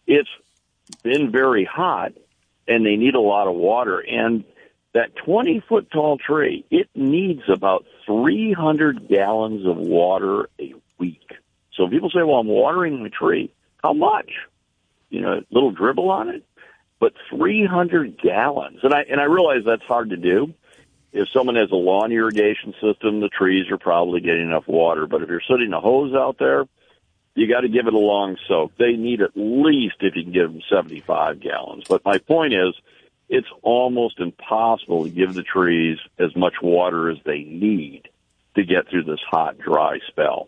it's been very hot, and they need a lot of water. And that 20-foot tall tree, it needs about 300 gallons of water a week. So people say, well, I'm watering the tree. How much? You know, a little dribble on it? But 300 gallons. And I realize that's hard to do. If someone has a lawn irrigation system, the trees are probably getting enough water. But if you're sitting a hose out there, you got to give it a long soak. They need at least, if you can give them, 75 gallons. But my point is, it's almost impossible to give the trees as much water as they need to get through this hot, dry spell.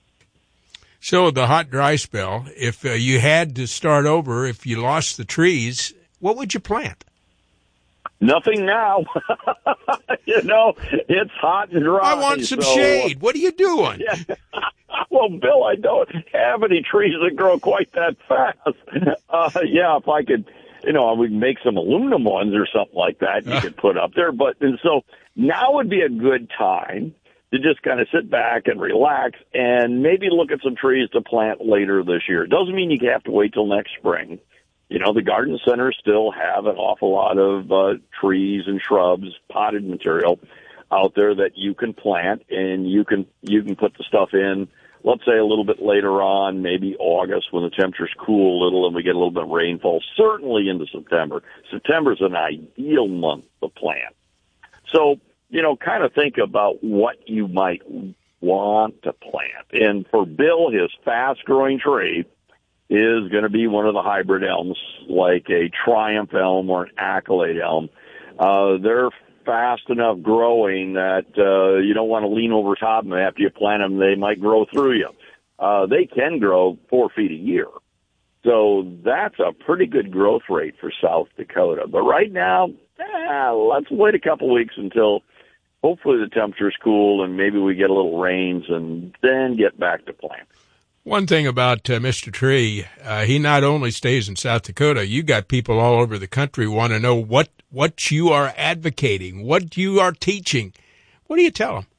So the hot, dry spell, if you had to start over, if you lost the trees, what would you plant? Nothing now. You know, it's hot and dry. I want some shade. What are you doing? Yeah. Well, Bill, I don't have any trees that grow quite that fast. Yeah, if I could, you know, I would make some aluminum ones or something like that you could put up there. And so now would be a good time to just kind of sit back and relax and maybe look at some trees to plant later this year. It doesn't mean you have to wait till next spring. You know, the garden centers still have an awful lot of trees and shrubs, potted material out there that you can plant, and you can put the stuff in, let's say a little bit later on, maybe August when the temperatures cool a little and we get a little bit of rainfall, certainly into September. September's an ideal month to plant. So, you know, kind of think about what you might want to plant. And for Bill, his fast-growing tree is going to be one of the hybrid elms, like a Triumph elm or an Accolade elm. They're fast enough growing that you don't want to lean over top of them after you plant them. They might grow through you. They can grow 4 feet a year. So that's a pretty good growth rate for South Dakota. But right now, let's wait a couple weeks until hopefully the temperature's cool and maybe we get a little rains and then get back to planting. One thing about Mr. Tree, he not only stays in South Dakota, you got people all over the country want to know what you are advocating, what you are teaching. What do you tell them?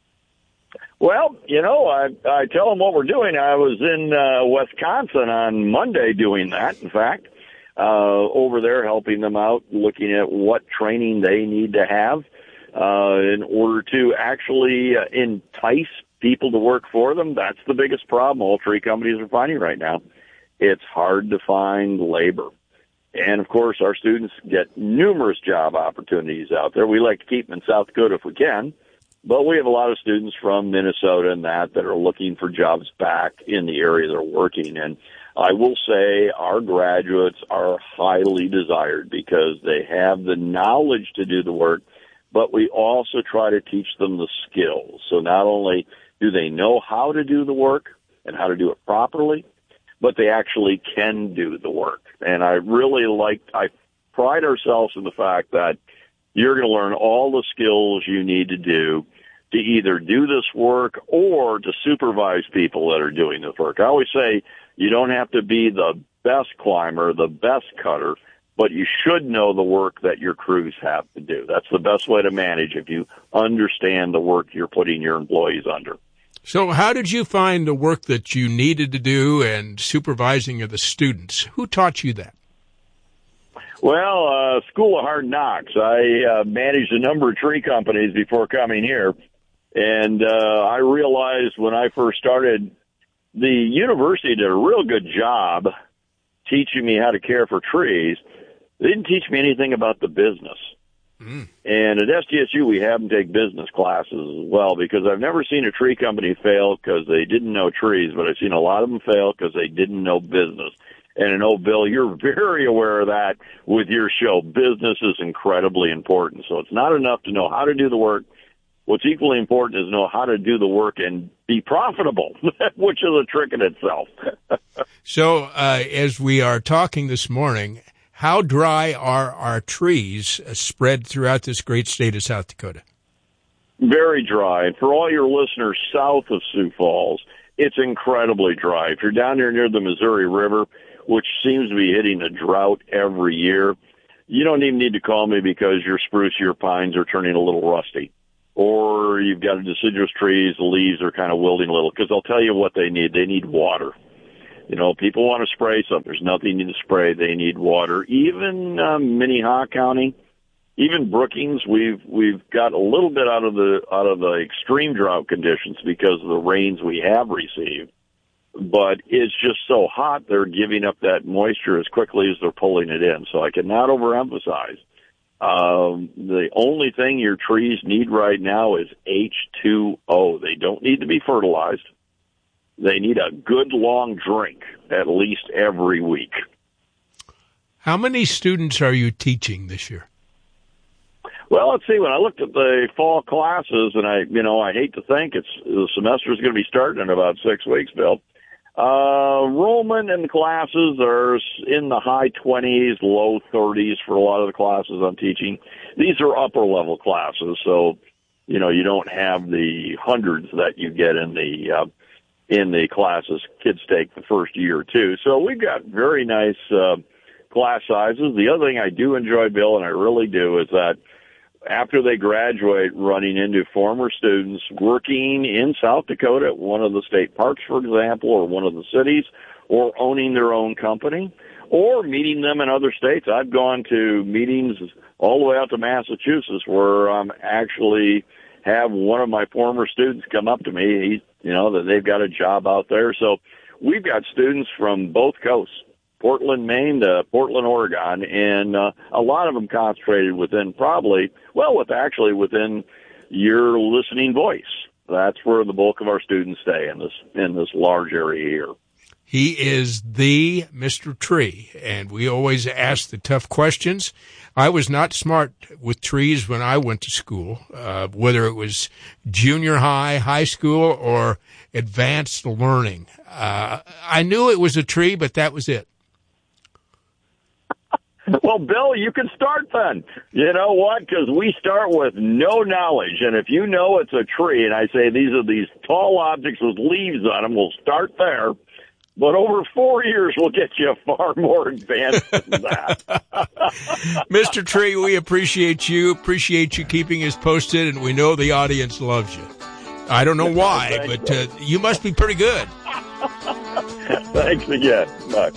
Well, you know, I tell them what we're doing. I was in Wisconsin on Monday doing that, in fact, over there helping them out, looking at what training they need to have in order to actually entice people to work for them. That's the biggest problem all tree companies are finding right now. It's hard to find labor. And, of course, our students get numerous job opportunities out there. We like to keep them in South Dakota if we can, but we have a lot of students from Minnesota and that are looking for jobs back in the area they're working. And I will say our graduates are highly desired because they have the knowledge to do the work, but we also try to teach them the skills. So not only do they know how to do the work and how to do it properly, but they actually can do the work. And I pride ourselves in the fact that you're going to learn all the skills you need to do to either do this work or to supervise people that are doing this work. I always say you don't have to be the best climber, the best cutter, but you should know the work that your crews have to do. That's the best way to manage if you understand the work you're putting your employees under. So how did you find the work that you needed to do and supervising of the students? Who taught you that? Well, School of Hard Knocks. I managed a number of tree companies before coming here, and I realized when I first started, the university did a real good job teaching me how to care for trees. They didn't teach me anything about the business. And at SDSU, we have them take business classes as well, because I've never seen a tree company fail because they didn't know trees, but I've seen a lot of them fail because they didn't know business. And I know, Bill, you're very aware of that with your show. Business is incredibly important. So it's not enough to know how to do the work. What's equally important is know how to do the work and be profitable, which is a trick in itself. So as we are talking this morning, how dry are our trees spread throughout this great state of South Dakota? Very dry. And for all your listeners south of Sioux Falls, it's incredibly dry. If you're down here near the Missouri River, which seems to be hitting a drought every year, you don't even need to call me because your spruce, your pines are turning a little rusty. Or you've got deciduous trees, the leaves are kind of wilting a little, because I'll tell you what they need. They need water. people want to spray something. There's nothing to spray. They need water. Even Minnehaha County, even Brookings, we've got a little bit out of the extreme drought conditions because of the rains we have received. But it's just so hot, they're giving up that moisture as quickly as they're pulling it in. So I cannot overemphasize. The only thing your trees need right now is H2O. They don't need to be fertilized. They need a good long drink at least every week. How many students are you teaching this year? Well, let's see. When I looked at the fall classes, and I hate to think the semester is going to be starting in about 6 weeks, Bill. Enrollment in the classes are in the high 20s, low 30s for a lot of the classes I'm teaching. These are upper level classes, so you don't have the hundreds that you get in the classes kids take the first year or two. So we've got very nice class sizes. The other thing I do enjoy, Bill, and I really do, is that after they graduate, running into former students working in South Dakota at one of the state parks, for example, or one of the cities, or owning their own company, or meeting them in other states. I've gone to meetings all the way out to Massachusetts where actually have one of my former students come up to me, that they've got a job out there. So we've got students from both coasts, Portland, Maine to Portland, Oregon, and a lot of them concentrated within your listening voice. That's where the bulk of our students stay in this large area here. He is the Mr. Tree, and we always ask the tough questions. I was not smart with trees when I went to school, whether it was junior high, high school, or advanced learning. I knew it was a tree, but that was it. Well, Bill, you can start then. You know what? Because we start with no knowledge. And if you know it's a tree, and I say these are these tall objects with leaves on them, we'll start there. But over 4 years, we'll get you far more advanced than that. Mr. Tree, we appreciate you keeping us posted, and we know the audience loves you. I don't know why, but you must be pretty good. Thanks again. Bye.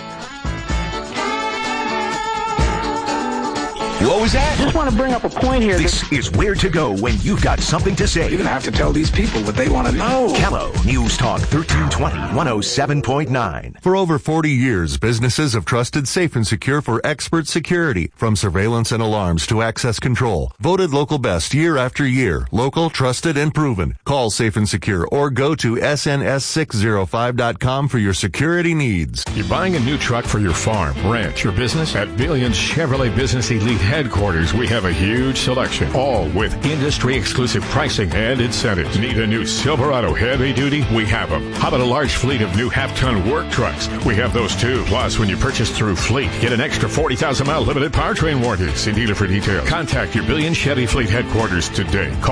What was that? Just want to bring up a point here. This is where to go when you've got something to say. You're going to have to tell these people what they want to know. Kello News Talk 1320, 107.9. For over 40 years, businesses have trusted Safe and Secure for expert security, from surveillance and alarms to access control. Voted local best year after year. Local, trusted, and proven. Call Safe and Secure or go to sns605.com for your security needs. You're buying a new truck for your farm, ranch, your business? At Billions Chevrolet Business Elite Headquarters, we have a huge selection, all with industry-exclusive pricing and incentives. Need a new Silverado heavy duty? We have them. How about a large fleet of new half-ton work trucks? We have those too. Plus, when you purchase through Fleet, get an extra 40,000-mile limited powertrain warranty. See dealer for details. Contact your Billions Chevy Fleet Headquarters today. Call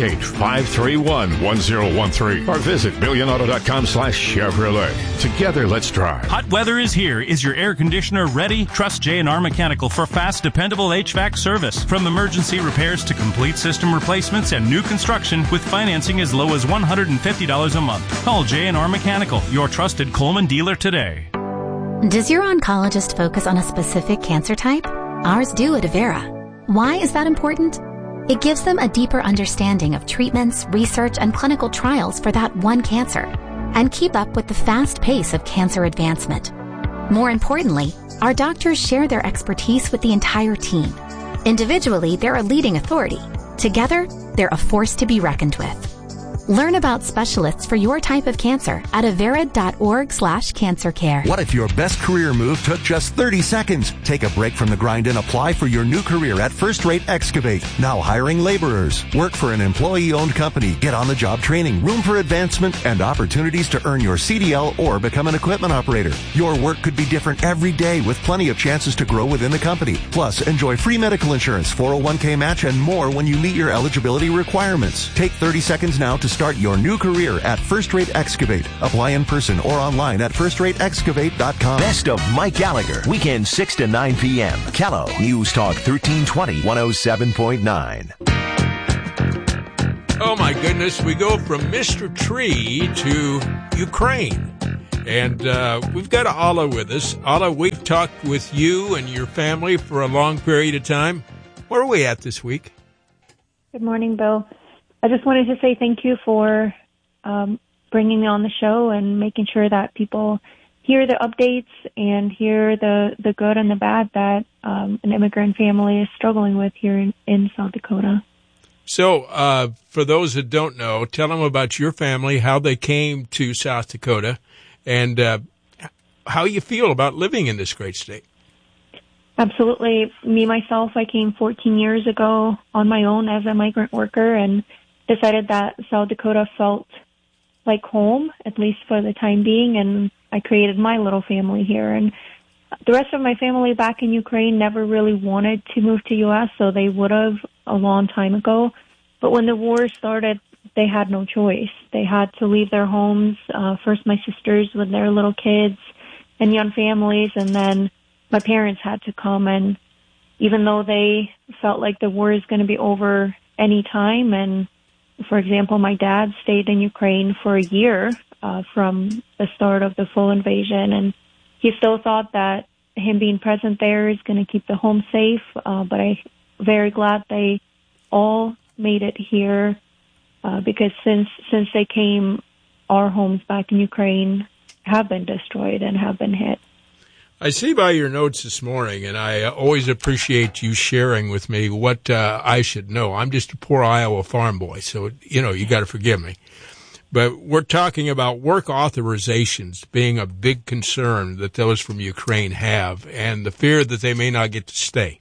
888-531-1013 or visit billionauto.com/Chevrolet. Together, let's drive. Hot weather is here. Is your air conditioner ready? Trust J&R Mechanical for fast, dependable HVAC service. From emergency repairs to complete system replacements and new construction with financing as low as $150 a month. Call J&R Mechanical, your trusted Coleman dealer today. Does your oncologist focus on a specific cancer type? Ours do at Avera. Why is that important? It gives them a deeper understanding of treatments, research, and clinical trials for that one cancer, and keep up with the fast pace of cancer advancement. More importantly, our doctors share their expertise with the entire team. Individually, they're a leading authority. Together, they're a force to be reckoned with. Learn about specialists for your type of cancer at avera.org/cancercare. What if your best career move took just 30 seconds? Take a break from the grind and apply for your new career at First Rate Excavate. Now hiring laborers. Work for an employee-owned company. Get on-the-job training, room for advancement, and opportunities to earn your CDL or become an equipment operator. Your work could be different every day with plenty of chances to grow within the company. Plus, enjoy free medical insurance, 401k match, and more when you meet your eligibility requirements. Take 30 seconds now to start your new career at First Rate Excavate. Apply in person or online at firstrateexcavate.com. Best of Mike Gallagher, weekends 6 to 9 p.m. Kello News Talk 1320, 107.9. Oh my goodness, we go from Mr. Tree to Ukraine. And we've got Alla with us. Alla, we've talked with you and your family for a long period of time. Where are we at this week? Good morning, Bill. I just wanted to say thank you for bringing me on the show and making sure that people hear the updates and hear the good and the bad that an immigrant family is struggling with here in South Dakota. So for those that don't know, tell them about your family, how they came to South Dakota, and how you feel about living in this great state. Absolutely. Me, myself, I came 14 years ago on my own as a migrant worker and decided that South Dakota felt like home, at least for the time being, and I created my little family here. And the rest of my family back in Ukraine never really wanted to move to U.S., so they would have a long time ago. But when the war started, they had no choice. They had to leave their homes, first my sisters with their little kids and young families, and then my parents had to come. And even though they felt like the war is going to be over any time, and for example, my dad stayed in Ukraine for a year from the start of the full invasion, and he still thought that him being present there is going to keep the home safe. But I'm very glad they all made it here because since they came, our homes back in Ukraine have been destroyed and have been hit. I see by your notes this morning, and I always appreciate you sharing with me what I should know. I'm just a poor Iowa farm boy, so, you got to forgive me. But we're talking about work authorizations being a big concern that those from Ukraine have, and the fear that they may not get to stay.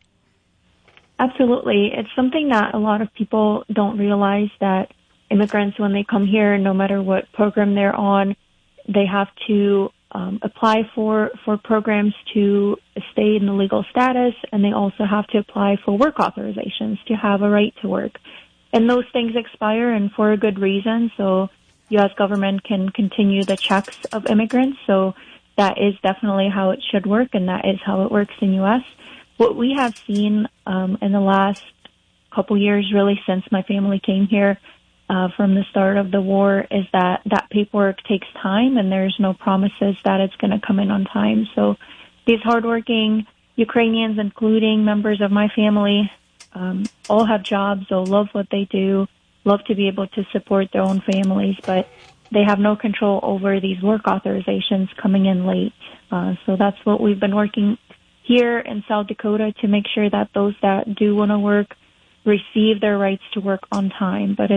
Absolutely. It's something that a lot of people don't realize, that immigrants, when they come here, no matter what program they're on, they have to apply for programs to stay in the legal status, and they also have to apply for work authorizations to have a right to work. And those things expire, and for a good reason, so U.S. government can continue the checks of immigrants. So that is definitely how it should work, and that is how it works in U.S. What we have seen in the last couple years, really since my family came here, from the start of the war, is that paperwork takes time, and there's no promises that it's going to come in on time. So these hardworking Ukrainians, including members of my family, all have jobs, so love what they do, love to be able to support their own families, but they have no control over these work authorizations coming in late. So that's what we've been working here in South Dakota to make sure that those that do want to work receive their rights to work on time. But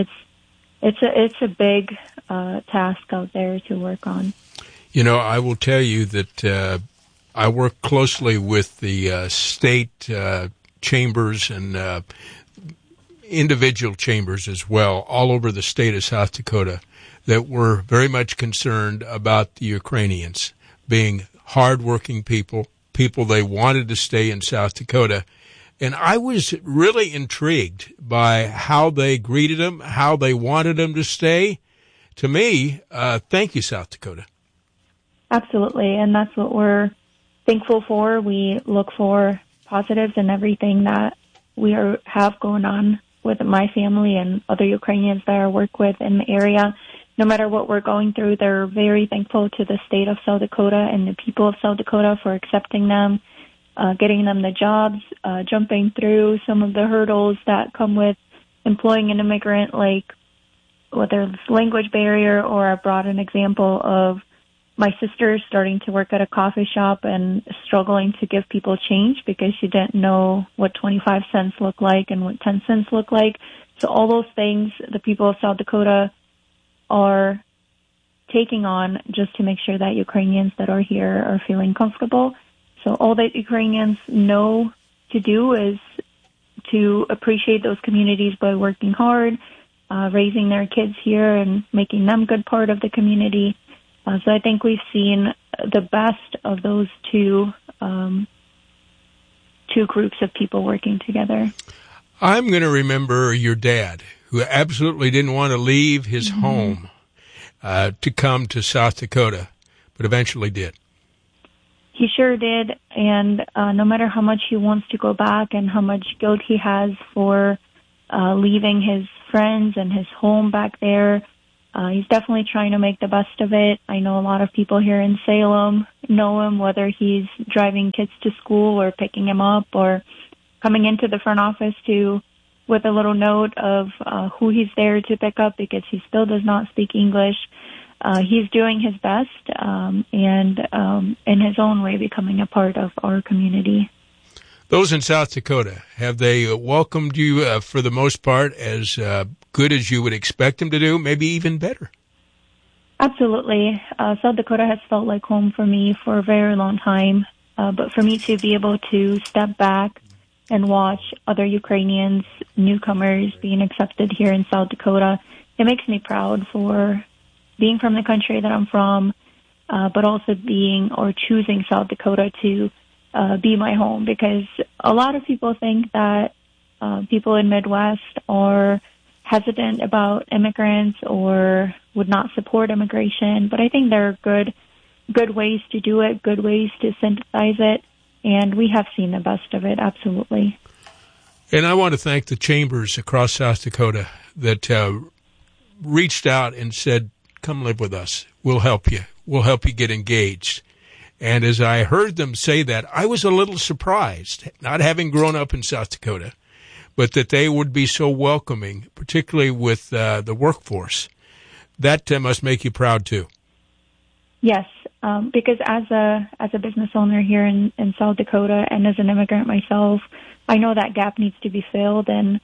it's a big task out there to work on. I will tell you that I work closely with the state chambers and individual chambers as well, all over the state of South Dakota, that were very much concerned about the Ukrainians being hardworking people they wanted to stay in South Dakota. And I was really intrigued by how they greeted them, how they wanted them to stay. To me, thank you, South Dakota. Absolutely, and that's what we're thankful for. We look for positives in everything that we have going on with my family and other Ukrainians that I work with in the area. No matter what we're going through, they're very thankful to the state of South Dakota and the people of South Dakota for accepting them, getting them the jobs, jumping through some of the hurdles that come with employing an immigrant, like whether it's language barrier, or I brought an example of my sister starting to work at a coffee shop and struggling to give people change because she didn't know what 25 cents look like and what 10 cents look like. So all those things the people of South Dakota are taking on just to make sure that Ukrainians that are here are feeling comfortable. So all that Ukrainians know to do is to appreciate those communities by working hard, raising their kids here and making them good part of the community. So I think we've seen the best of those two groups of people working together. I'm going to remember your dad, who absolutely didn't want to leave his home to come to South Dakota, but eventually did. He sure did, and no matter how much he wants to go back and how much guilt he has for leaving his friends and his home back there, He's definitely trying to make the best of it. I know a lot of people here in Salem know him, whether he's driving kids to school or picking him up or coming into the front office with a little note of who he's there to pick up because he still does not speak English. He's doing his best and in his own way becoming a part of our community. Those in South Dakota, have they welcomed you for the most part as good as you would expect them to do, maybe even better? Absolutely. South Dakota has felt like home for me for a very long time. But for me to be able to step back and watch other Ukrainians, newcomers being accepted here in South Dakota, it makes me proud for being from the country that I'm from, but also choosing South Dakota to be my home, because a lot of people think that people in Midwest are hesitant about immigrants or would not support immigration, but I think there are good ways to do it, good ways to synthesize it, and we have seen the best of it, absolutely. And I want to thank the chambers across South Dakota that reached out and said, come live with us. We'll help you. We'll help you get engaged. And as I heard them say that, I was a little surprised, not having grown up in South Dakota, but that they would be so welcoming, particularly with the workforce. That must make you proud, too. Yes, because as a business owner here in South Dakota and as an immigrant myself, I know that gap needs to be filled, and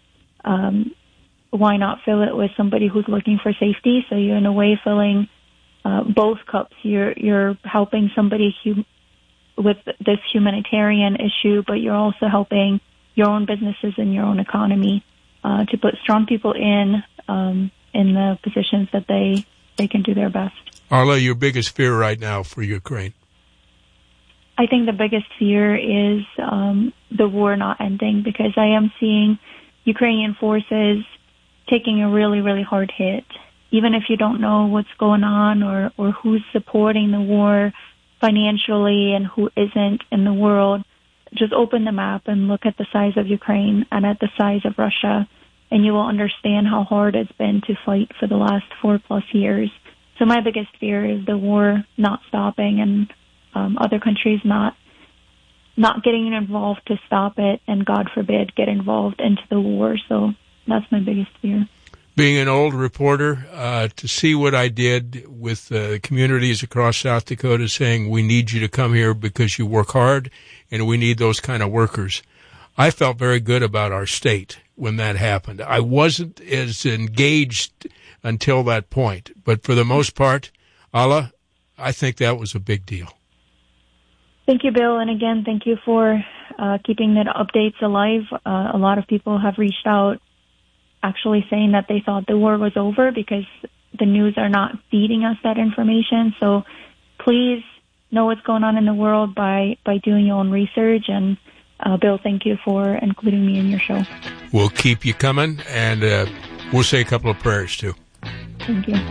why not fill it with somebody who's looking for safety? So you're in a way filling both cups. You're helping somebody with this humanitarian issue, but you're also helping your own businesses and your own economy to put strong people in the positions that they can do their best. Arla, your biggest fear right now for Ukraine? I think the biggest fear is the war not ending, because I am seeing Ukrainian forces taking a really, really hard hit. Even if you don't know what's going on or who's supporting the war financially and who isn't in the world, just open the map and look at the size of Ukraine and at the size of Russia, and you will understand how hard it's been to fight for the last 4+ years. So my biggest fear is the war not stopping and other countries not getting involved to stop it, and God forbid get involved into the war. So that's my biggest fear. Being an old reporter, to see what I did with communities across South Dakota saying, we need you to come here because you work hard and we need those kind of workers. I felt very good about our state when that happened. I wasn't as engaged until that point, but for the most part, Alla, I think that was a big deal. Thank you, Bill. And again, thank you for keeping the updates alive. A lot of people have reached out actually saying that they thought the war was over because the news are not feeding us that information. So please know what's going on in the world by doing your own research. And Bill, thank you for including me in your show. We'll keep you coming, and we'll say a couple of prayers, too. Thank you.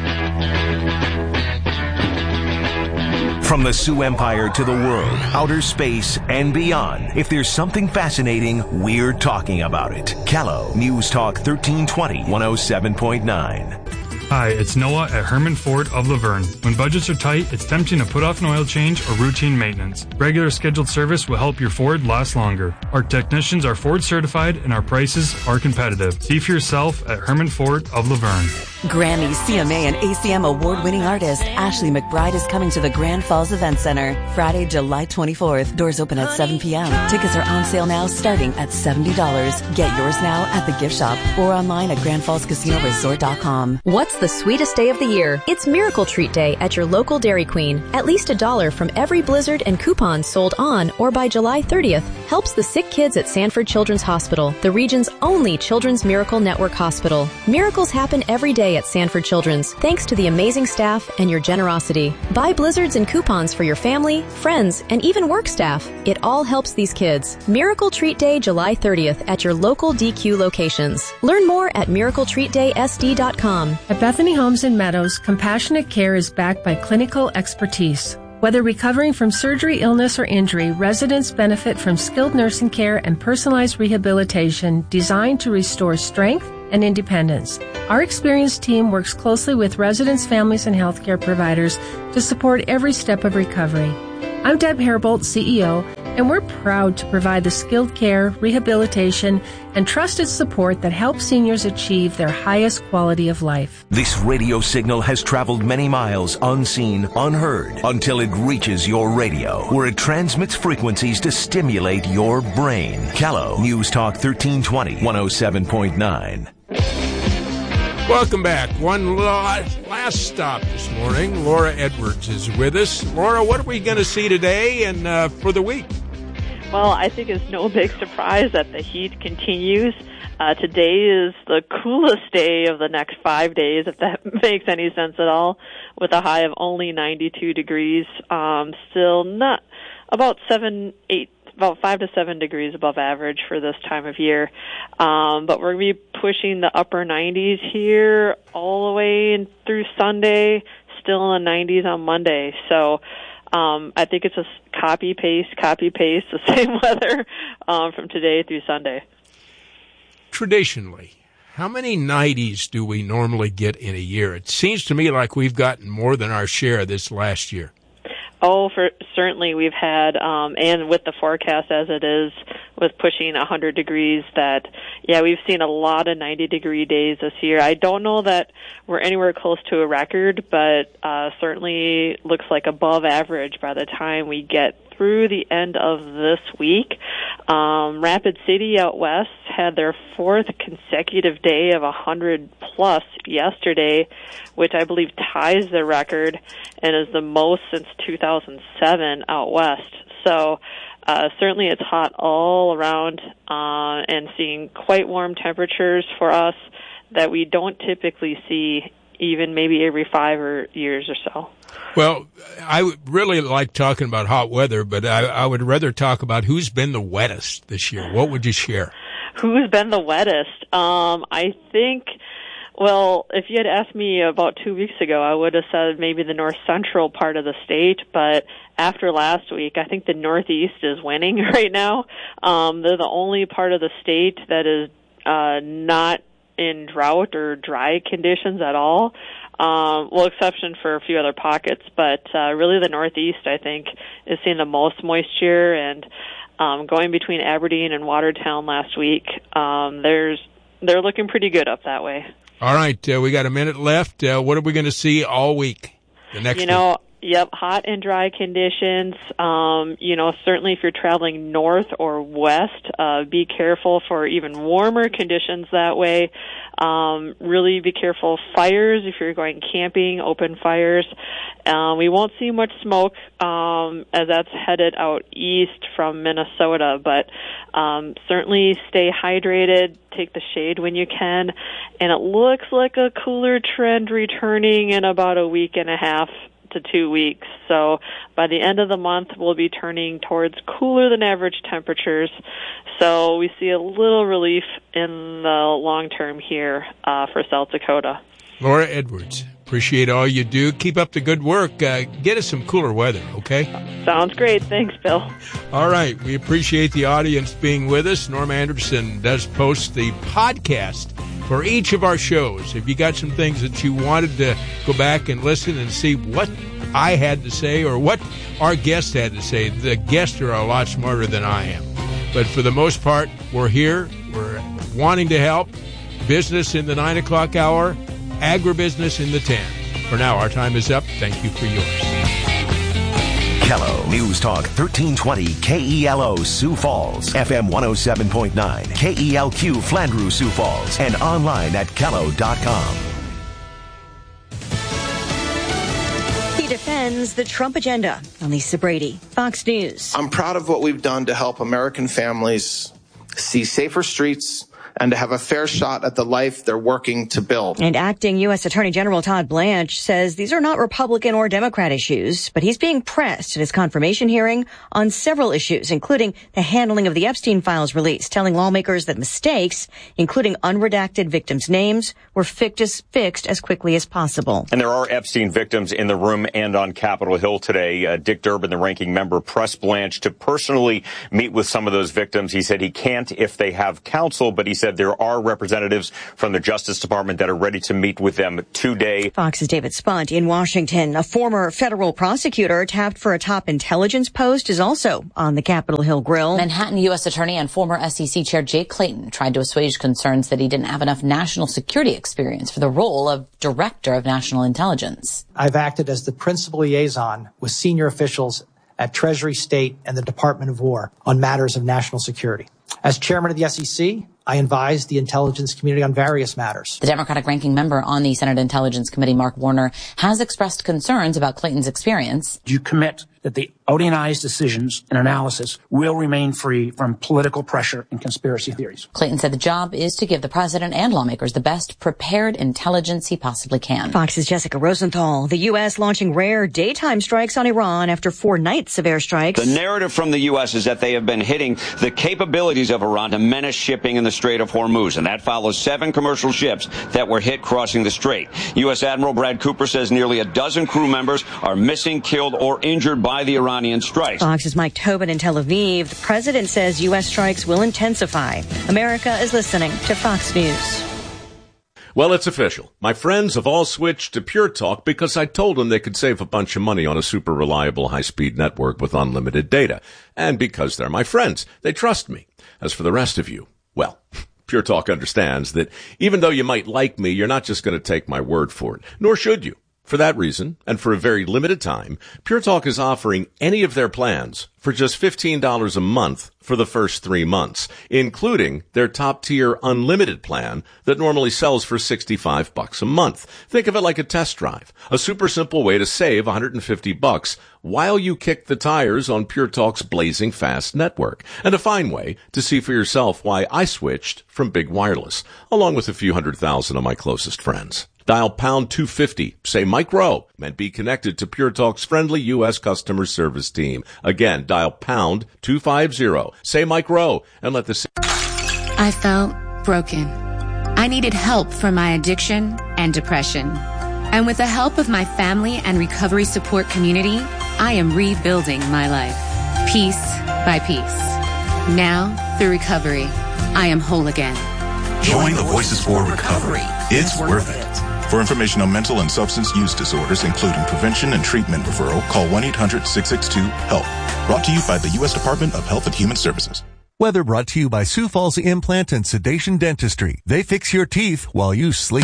From the Sioux Empire to the world, outer space, and beyond, if there's something fascinating, we're talking about it. Callow, News Talk 1320, 107.9. Hi, it's Noah at Herman Ford of Laverne. When budgets are tight, it's tempting to put off an oil change or routine maintenance. Regular scheduled service will help your Ford last longer. Our technicians are Ford certified and our prices are competitive. See for yourself at Herman Ford of Laverne. Grammy, CMA, and ACM award-winning artist Ashley McBryde is coming to the Grand Falls Event Center Friday, July 24th. Doors open at 7 p.m. Tickets are on sale now starting at $70. Get yours now at the gift shop or online at GrandFallsCasinoResort.com. What's the sweetest day of the year? It's Miracle Treat Day at your local Dairy Queen. At least $1 from every Blizzard and coupon sold on or by July 30th helps the sick kids at Sanford Children's Hospital, the region's only Children's Miracle Network hospital. Miracles happen every day at Sanford Children's, thanks to the amazing staff and your generosity. Buy Blizzards and coupons for your family, friends, and even work staff. It all helps these kids. Miracle Treat Day, July 30th at your local DQ locations. Learn more at miracletreatdaysd.com. At Bethany Homes in Meadows, compassionate care is backed by clinical expertise. Whether recovering from surgery, illness, or injury, residents benefit from skilled nursing care and personalized rehabilitation designed to restore strength, and independence. Our experienced team works closely with residents, families, and healthcare providers to support every step of recovery. I'm Deb Herbold, CEO, and we're proud to provide the skilled care, rehabilitation, and trusted support that helps seniors achieve their highest quality of life. This radio signal has traveled many miles unseen, unheard, until it reaches your radio, where it transmits frequencies to stimulate your brain. Callow News Talk 1320, 107.9. Welcome back. One last stop this morning. Laura Edwards is with us. Laura, what are we going to see today and for the week? Well, I think it's no big surprise that the heat continues. Today is the coolest day of the next 5 days, if that makes any sense at all, with a high of only 92 degrees. Still not about 5 to 7 degrees above average for this time of year. But we're going to be pushing the upper 90s here all the way in through Sunday, still in the 90s on Monday. So I think it's a copy-paste, the same weather from today through Sunday. Traditionally, how many 90s do we normally get in a year? It seems to me like we've gotten more than our share this last year. Oh, certainly we've had, and with the forecast as it is, with pushing 100 degrees, we've seen a lot of 90-degree days this year. I don't know that we're anywhere close to a record, but certainly looks like above average by the time we get through the end of this week. Rapid City out west had their fourth consecutive day of 100-plus yesterday, which I believe ties the record and is the most since 2007 out west. So certainly it's hot all around and seeing quite warm temperatures for us that we don't typically see even maybe every 5 years or so. Well, I would really like talking about hot weather, but I would rather talk about who's been the wettest this year. What would you share? Who's been the wettest? I think, well, if you had asked me about 2 weeks ago, I would have said maybe the north central part of the state, but after last week, I think the Northeast is winning right now. They're the only part of the state that is not in drought or dry conditions at all. Exception for a few other pockets, but really the Northeast, I think, is seeing the most moisture. And going between Aberdeen and Watertown last week, they're looking pretty good up that way. All right, we got a minute left. What are we going to see all week? The next week? Yep, hot and dry conditions. Certainly if you're traveling north or west, be careful for even warmer conditions that way. Really be careful of fires if you're going camping, open fires. We won't see much smoke as that's headed out east from Minnesota, but certainly stay hydrated, take the shade when you can, and it looks like a cooler trend returning in about a week and a half to 2 weeks. So by the end of the month, we'll be turning towards cooler than average temperatures. So we see a little relief in the long term here for South Dakota. Laura Edwards, appreciate all you do. Keep up the good work. Get us some cooler weather, okay? Sounds great. Thanks, Bill. All right. We appreciate the audience being with us. Norm Anderson does post the podcast for each of our shows. If you got some things that you wanted to go back and listen and see what I had to say or what our guest had to say, the guests are a lot smarter than I am. But for the most part, we're here. We're wanting to help. Business in the 9 o'clock hour, agribusiness in the 10. For now, our time is up. Thank you for yours. Callow News Talk 1320 KELO Sioux Falls, FM 107.9, KELQ Flandreau Sioux Falls, and online at callow.com. He defends the Trump agenda. Lisa Brady, Fox News. I'm proud of what we've done to help American families see safer streets and to have a fair shot at the life they're working to build. And acting U.S. Attorney General Todd Blanche says these are not Republican or Democrat issues, but he's being pressed at his confirmation hearing on several issues, including the handling of the Epstein files release, telling lawmakers that mistakes, including unredacted victims' names, were fixed as quickly as possible. And there are Epstein victims in the room and on Capitol Hill today. Dick Durbin, the ranking member, pressed Blanche to personally meet with some of those victims. He said he can't if they have counsel, but he said said there are representatives from the Justice Department that are ready to meet with them today. Fox's David Spunt in Washington. A former federal prosecutor tapped for a top intelligence post is also on the Capitol Hill grill. Manhattan U.S. Attorney and former SEC Chair Jake Clayton tried to assuage concerns that he didn't have enough national security experience for the role of Director of National Intelligence. I've acted as the principal liaison with senior officials at Treasury, State, and the Department of War on matters of national security. As chairman of the SEC, I advised the intelligence community on various matters. The Democratic ranking member on the Senate Intelligence Committee, Mark Warner, has expressed concerns about Clayton's experience. Do you commit that the ODNI's decisions and analysis will remain free from political pressure and conspiracy theories? Clayton said the job is to give the president and lawmakers the best prepared intelligence he possibly can. Fox's Jessica Rosenthal. The U.S. launching rare daytime strikes on Iran after 4 nights of airstrikes. The narrative from the U.S. is that they have been hitting the capabilities of Iran to menace shipping in the Strait of Hormuz, and that follows 7 commercial ships that were hit crossing the strait. U.S. Admiral Brad Cooper says nearly a dozen crew members are missing, killed, or injured by the Iranian strikes. Fox's Mike Tobin in Tel Aviv. The president says U.S. strikes will intensify. America is listening to Fox News. Well, it's official. My friends have all switched to Pure Talk because I told them they could save a bunch of money on a super reliable high-speed network with unlimited data. And because they're my friends, they trust me. As for the rest of you, well, Pure Talk understands that even though you might like me, you're not just going to take my word for it, nor should you. For that reason, and for a very limited time, Pure Talk is offering any of their plans for just $15 a month for the first 3 months, including their top-tier unlimited plan that normally sells for $65 a month. Think of it like a test drive, a super simple way to save $150 while you kick the tires on Pure Talk's blazing fast network, and a fine way to see for yourself why I switched from Big Wireless, along with a few 100,000 of my closest friends. Dial pound 250, say Mike Rowe, and be connected to Pure Talk's friendly U.S. customer service team. Again, dial pound 250, say Mike Rowe, and let the... I felt broken. I needed help for my addiction and depression. And with the help of my family and recovery support community, I am rebuilding my life, piece by piece. Now, through recovery, I am whole again. Join the Voices for Recovery. It's worth it. For information on mental and substance use disorders, including prevention and treatment referral, call 1-800-662-HELP. Brought to you by the U.S. Department of Health and Human Services. Weather brought to you by Sioux Falls Implant and Sedation Dentistry. They fix your teeth while you sleep.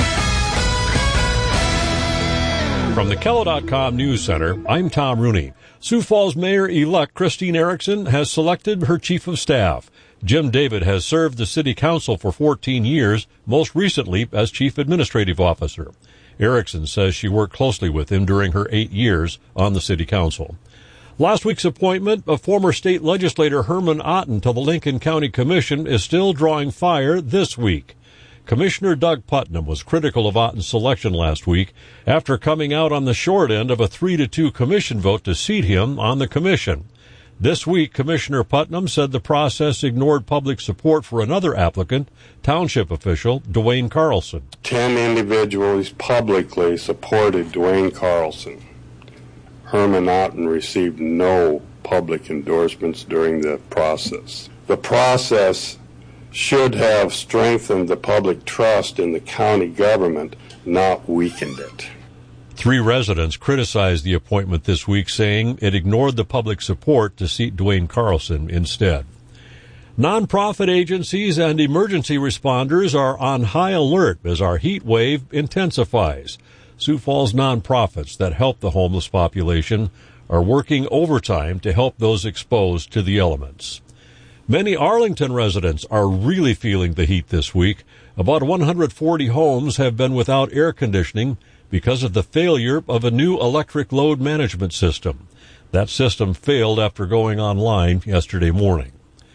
From the Kello.com News Center, I'm Tom Rooney. Sioux Falls Mayor-elect Christine Erickson has selected her chief of staff. Jim David has served the city council for 14 years, most recently as chief administrative officer. Erickson says she worked closely with him during her 8 years on the city council. Last week's appointment of former state legislator Herman Otten to the Lincoln County Commission is still drawing fire this week. Commissioner Doug Putnam was critical of Otten's selection last week after coming out on the short end of a 3-2 commission vote to seat him on the commission. This week, Commissioner Putnam said the process ignored public support for another applicant, township official Dwayne Carlson. 10 individuals publicly supported Dwayne Carlson. Herman Otten received no public endorsements during the process. The process should have strengthened the public trust in the county government, not weakened it. 3 residents criticized the appointment this week, saying it ignored the public support to seat Dwayne Carlson instead. Nonprofit agencies and emergency responders are on high alert as our heat wave intensifies. Sioux Falls nonprofits that help the homeless population are working overtime to help those exposed to the elements. Many Arlington residents are really feeling the heat this week. About 140 homes have been without air conditioning because of the failure of a new electric load management system. That system failed after going online yesterday morning.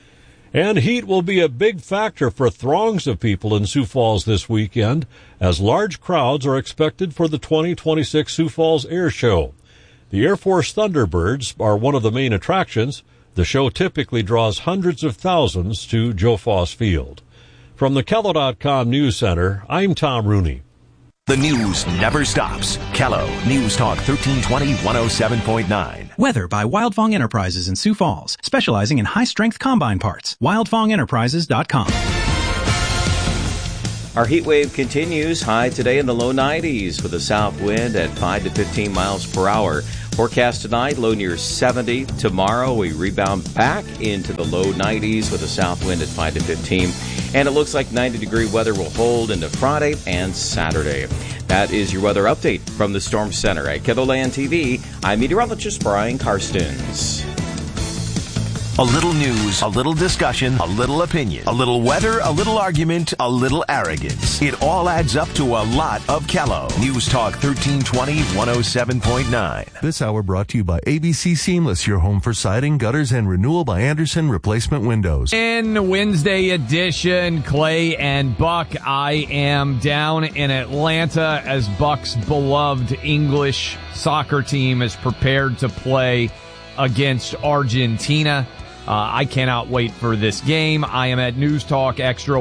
And heat will be a big factor for throngs of people in Sioux Falls this weekend, as large crowds are expected for the 2026 Sioux Falls Air Show. The Air Force Thunderbirds are one of the main attractions. The show typically draws hundreds of thousands to Joe Foss Field. From the Kello.com News Center, I'm Tom Rooney. The news never stops. Kello News Talk 1320 107.9. Weather by Wildfong Enterprises in Sioux Falls, specializing in high-strength combine parts. WildfongEnterprises.com. Our heat wave continues. High today in the low 90s with a south wind at 5 to 15 miles per hour. Forecast tonight, low near 70. Tomorrow, we rebound back into the low 90s with a south wind at 5 to 15. And it looks like 90-degree weather will hold into Friday and Saturday. That is your weather update from the Storm Center. At KENOLAND TV, I'm meteorologist Brian Karstens. A little news, a little discussion, a little opinion, a little weather, a little argument, a little arrogance. It all adds up to a lot of Kello. News Talk 1320, 107.9. This hour brought to you by ABC Seamless, your home for siding, gutters, and renewal by Anderson Replacement Windows. In Wednesday edition, Clay and Buck. I am down in Atlanta as Buck's beloved English soccer team is prepared to play against Argentina. I cannot wait for this game. I am at News Talk Extra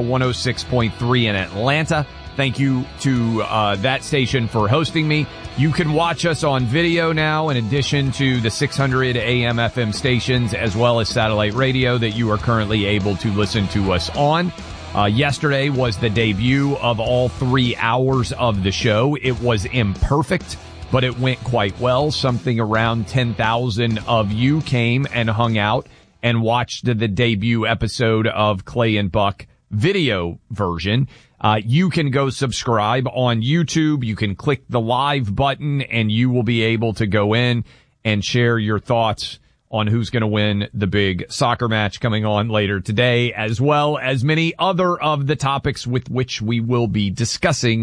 106.3 in Atlanta. Thank you to that station for hosting me. You can watch us on video now in addition to the 600 AM FM stations as well as satellite radio that you are currently able to listen to us on. Yesterday was the debut of all 3 hours of the show. It was imperfect, but it went quite well. Something around 10,000 of you came and hung out and watched the debut episode of Clay and Buck video version. You can go subscribe on YouTube. You can click the live button and you will be able to go in and share your thoughts on who's going to win the big soccer match coming on later today, as well as many other of the topics with which we will be discussing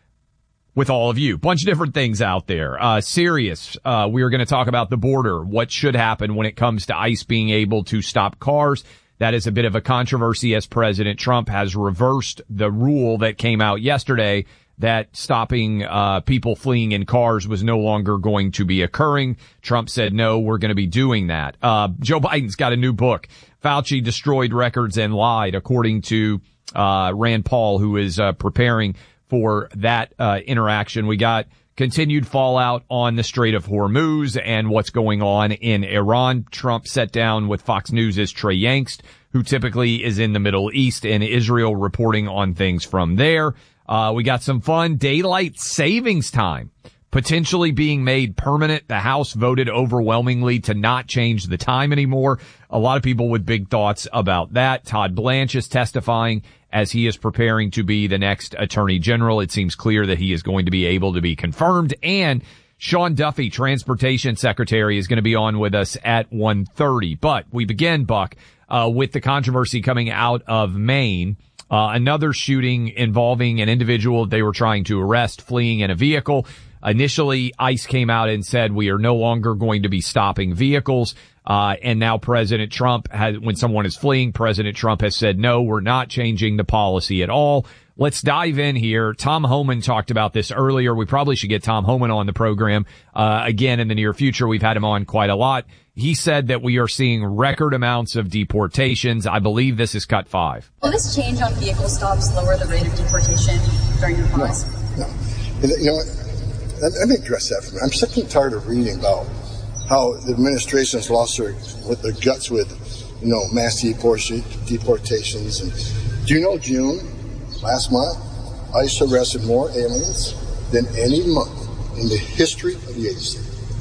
with all of you. Bunch of different things out there. Serious. We are going to talk about the border, what should happen when it comes to ICE being able to stop cars. That is a bit of a controversy as President Trump has reversed the rule that came out yesterday that stopping people fleeing in cars was no longer going to be occurring. Trump said, no, we're going to be doing that. Joe Biden's got a new book. Fauci destroyed records and lied, according to Rand Paul, who is preparing for that interaction. We got continued fallout on the Strait of Hormuz and what's going on in Iran. Trump sat down with Fox News' Trey Yangst, who typically is in the Middle East and Israel, reporting on things from there. We got some fun. Daylight savings time potentially being made permanent. The House voted overwhelmingly to not change the time anymore. A lot of people with big thoughts about that. Todd Blanche is testifying as he is preparing to be the next Attorney General. It seems clear that he is going to be able to be confirmed. And Sean Duffy, Transportation Secretary, is going to be on with us at 1:30. But we begin, Buck, with the controversy coming out of Maine. Another shooting involving an individual they were trying to arrest fleeing in a vehicle. Initially, ICE came out and said, we are no longer going to be stopping vehicles. And now President Trump has, when someone is fleeing, President Trump has said, no, we're not changing the policy at all. Let's dive in here. Tom Homan talked about this earlier. We probably should get Tom Homan on the program, again in the near future. We've had him on quite a lot. He said that we are seeing record amounts of deportations. I believe this is cut 5. Will this change on vehicle stops lower the rate of deportation during your pause? No. You know what? Let me address that for me. I'm sick and tired of reading about how the administration has lost their guts with, mass deportations. And do you know June, last month, ICE arrested more aliens than any month in the history of the agency.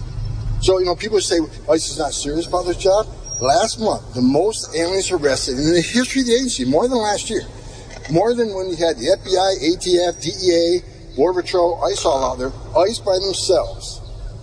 So, people say ICE is not serious about their job. Last month, the most aliens arrested in the history of the agency, more than last year. More than when you had the FBI, ATF, DEA, Border Patrol, ICE all out there. ICE by themselves,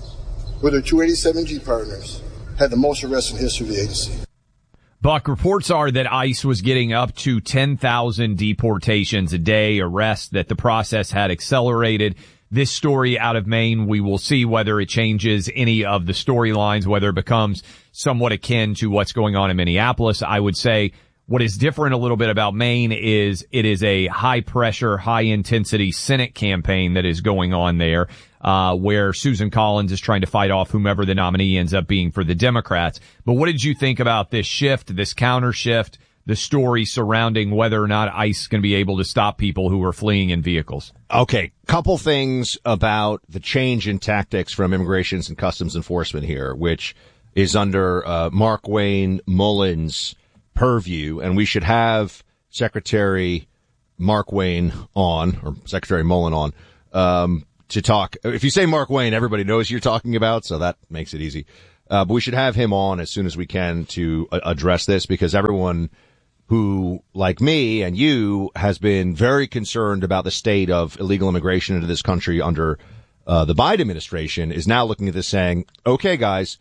with their 287G partners, had the most arrests in the history of the agency. Buck, reports are that ICE was getting up to 10,000 deportations a day, arrests, that the process had accelerated. This story out of Maine, we will see whether it changes any of the storylines, whether it becomes somewhat akin to what's going on in Minneapolis. I would say what is different a little bit about Maine is it is a high-pressure, high-intensity Senate campaign that is going on there, where Susan Collins is trying to fight off whomever the nominee ends up being for the Democrats. But what did you think about this shift, this counter shift, the story surrounding whether or not ICE is going to be able to stop people who are fleeing in vehicles? Okay, couple things about the change in tactics from Immigration and Customs Enforcement here, which is under Markwayne Mullins' purview, and we should have Secretary Mark Wayne on, or Secretary Mullen on, to talk. If you say Mark Wayne, everybody knows you're talking about, so that makes it easy. But we should have him on as soon as we can to address this, because everyone who, like me and you, has been very concerned about the state of illegal immigration into this country under the Biden administration is now looking at this saying, okay, guys,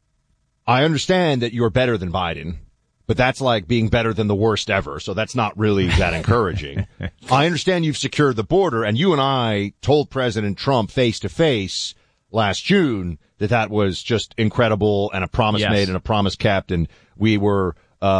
I understand that you're better than Biden, but that's like being better than the worst ever. So that's not really that encouraging. I understand you've secured the border, and you and I told President Trump face to face last June that that was just incredible and a promise made and a promise kept. And we were,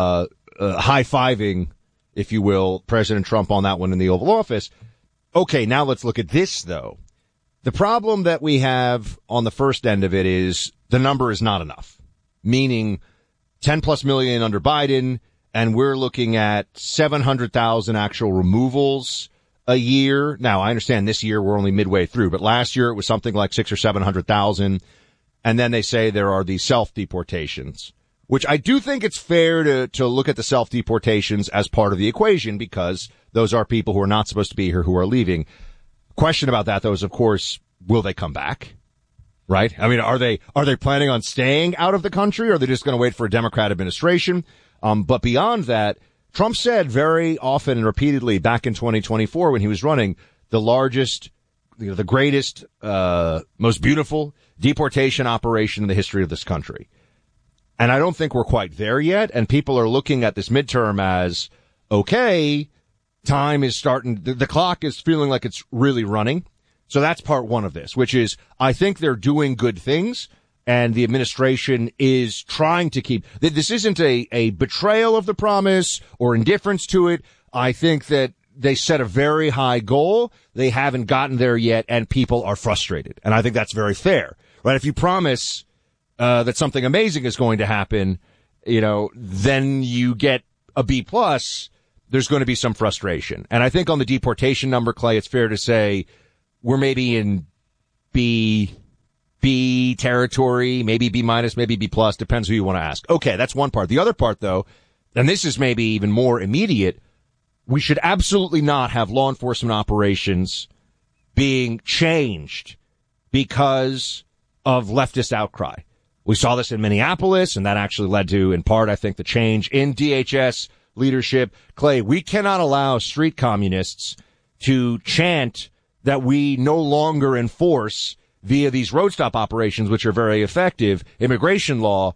high-fiving, if you will, President Trump on that one in the Oval Office. Okay, now let's look at this, though. The problem that we have on the first end of it is the number is not enough, meaning 10+ million under Biden, and we're looking at 700,000 actual removals a year. Now, I understand this year we're only midway through, but last year it was something like 600,000 or 700,000. And then they say there are these self-deportations, which I do think it's fair to look at the self-deportations as part of the equation, because those are people who are not supposed to be here who are leaving. Question about that, though, is, of course, will they come back? Right? I mean, are they planning on staying out of the country, or are they just going to wait for a Democrat administration? But beyond that, Trump said very often and repeatedly back in 2024 when he was running, the largest, the greatest, most beautiful deportation operation in the history of this country. And I don't think we're quite there yet. And people are looking at this midterm as, okay, time is starting. The clock is feeling like it's really running. So that's part one of this, which is I think they're doing good things, and the administration is trying to keep. This isn't a betrayal of the promise or indifference to it. I think that they set a very high goal. They haven't gotten there yet, and people are frustrated. And I think that's very fair, right? If you promise that something amazing is going to happen, then you get a B+, there's going to be some frustration. And I think on the deportation number, Clay, it's fair to say we're maybe in B territory, maybe B-, maybe B+, depends who you want to ask. Okay, that's one part. The other part, though, and this is maybe even more immediate, we should absolutely not have law enforcement operations being changed because of leftist outcry. We saw this in Minneapolis, and that actually led to, in part, I think, the change in DHS leadership. Clay, we cannot allow street communists to chant that we no longer enforce via these road stop operations, which are very effective, immigration law,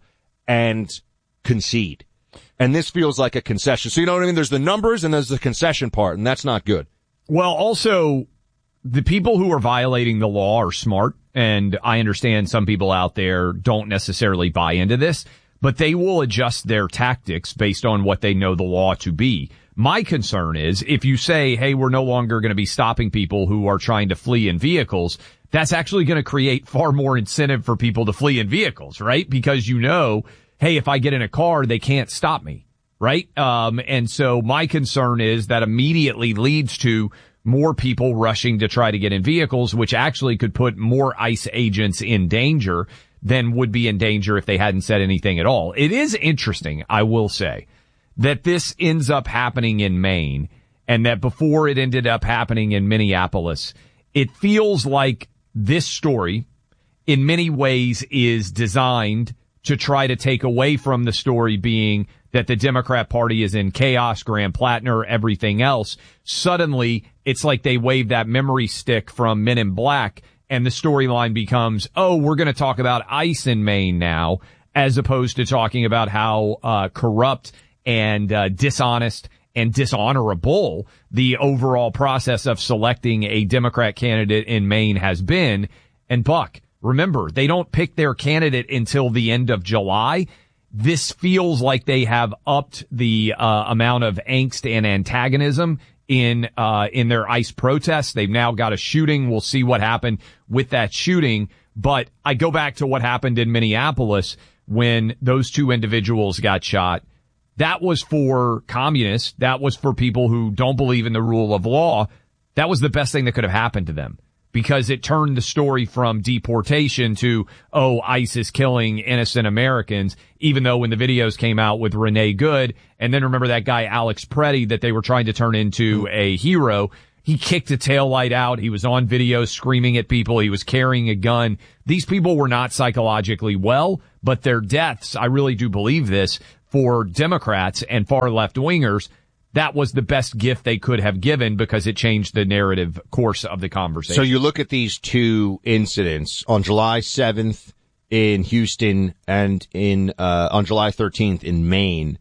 and concede. And this feels like a concession. So you know what I mean? There's the numbers and there's the concession part, and that's not good. Well, also, the people who are violating the law are smart, and I understand some people out there don't necessarily buy into this, but they will adjust their tactics based on what they know the law to be. My concern is if you say, hey, we're no longer going to be stopping people who are trying to flee in vehicles, that's actually going to create far more incentive for people to flee in vehicles, right? Because hey, if I get in a car, they can't stop me, right? And so my concern is that immediately leads to more people rushing to try to get in vehicles, which actually could put more ICE agents in danger than would be in danger if they hadn't said anything at all. It is interesting, I will say, that this ends up happening in Maine, and that before it ended up happening in Minneapolis. It feels like this story in many ways is designed to try to take away from the story being that the Democrat Party is in chaos, Graham Plattner, everything else. Suddenly, it's like they wave that memory stick from Men in Black, and the storyline becomes, oh, we're going to talk about ICE in Maine now, as opposed to talking about how corrupt and dishonest and dishonorable the overall process of selecting a Democrat candidate in Maine has been. And Buck, remember, they don't pick their candidate until the end of July. This feels like they have upped the amount of angst and antagonism in their ICE protests. They've now got a shooting. We'll see what happened with that shooting. But I go back to what happened in Minneapolis when those two individuals got shot. That was for communists. That was for people who don't believe in the rule of law. That was the best thing that could have happened to them. because it turned the story from deportation to, ICE is killing innocent Americans, even though when the videos came out with Renee Good, and then remember that guy Alex Preddy that they were trying to turn into a hero, he kicked a taillight out. He was on video screaming at people. He was carrying a gun. These people were not psychologically well, but their deaths, I really do believe this, for Democrats and far left wingers, that was the best gift they could have given because it changed the narrative course of the conversation. So you look at these two incidents on July 7th in Houston and on July 13th in Maine.